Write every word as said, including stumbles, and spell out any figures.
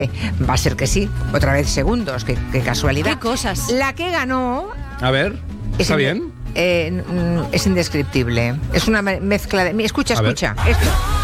Va a ser que sí, otra vez segundos, qué, qué casualidad. ¿Qué cosas? La que ganó... A ver, ¿está es bien? Eh, es indescriptible. Es una mezcla de... Escucha, A ver. escucha. Esto.